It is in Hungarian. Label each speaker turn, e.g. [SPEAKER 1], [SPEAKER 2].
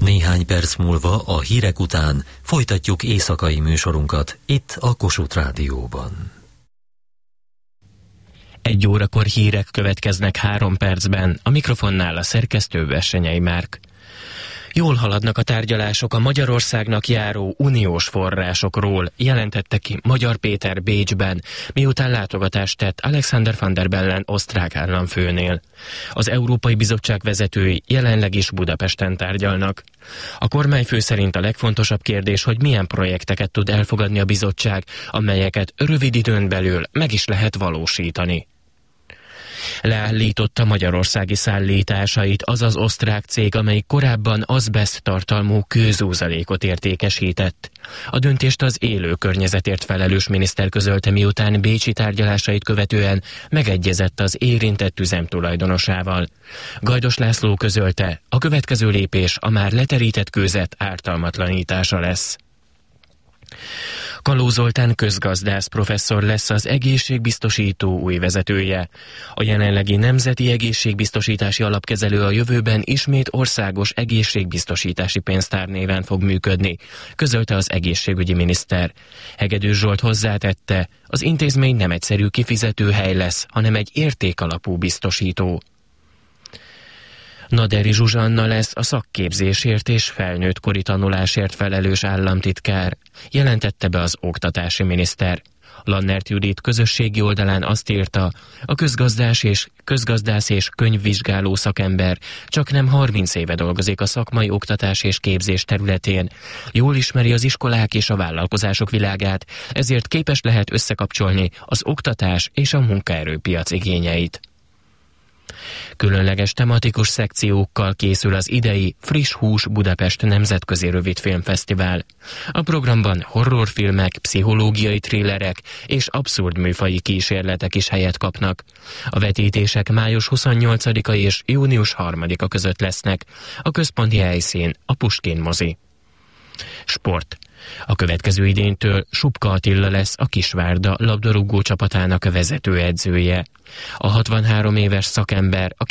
[SPEAKER 1] Néhány perc múlva a hírek után folytatjuk éjszakai műsorunkat itt a Kossuth Rádióban.
[SPEAKER 2] 1 órakor hírek következnek 3 percben, a mikrofonnál a szerkesztő Versenyei Márk. Jól haladnak a tárgyalások a Magyarországnak járó uniós forrásokról, jelentette ki Magyar Péter Bécsben, miután látogatást tett Alexander Van der Bellen osztrák államfőnél. Az Európai Bizottság vezetői jelenleg is Budapesten tárgyalnak. A kormányfő szerint a legfontosabb kérdés, hogy milyen projekteket tud elfogadni a bizottság, amelyeket rövid időn belül meg is lehet valósítani. Leállította magyarországi szállításait az az osztrák cég, amelyik korábban azbeszt tartalmú kőzúzalékot értékesített. A döntést az élő környezetért felelős miniszter közölte, miután bécsi tárgyalásait követően megegyezett az érintett üzem tulajdonosával. Gajdos László közölte, a következő lépés a már leterített kőzet ártalmatlanítása lesz. Kaló Zoltán közgazdász professzor lesz az egészségbiztosító új vezetője. A jelenlegi Nemzeti Egészségbiztosítási Alapkezelő a jövőben ismét országos egészségbiztosítási pénztár néven fog működni, közölte az egészségügyi miniszter. Hegedűs Zsolt hozzátette, az intézmény nem egyszerű kifizetőhely lesz, hanem egy értékalapú biztosító. Naderi Zsuzsanna lesz a szakképzésért és felnőttkori tanulásért felelős államtitkár, jelentette be az oktatási miniszter. Lannert Judit közösségi oldalán azt írta, a közgazdász és könyvvizsgáló szakember csaknem 30 éve dolgozik a szakmai oktatás és képzés területén. Jól ismeri az iskolák és a vállalkozások világát, ezért képes lehet összekapcsolni az oktatás és a munkaerőpiac igényeit. Különleges tematikus szekciókkal készül az idei Friss Hús Budapest Nemzetközi Rövidfilmfesztivál. A programban horrorfilmek, pszichológiai thrillerek és abszurd műfaji kísérletek is helyet kapnak. A vetítések május 28-a és június 3-a között lesznek. A központi helyszín a Puskyn mozi. Sport. A következő idénytől Supka Attila lesz a Kisvárda labdarúgó csapatának vezetőedzője. A 63 éves szakember a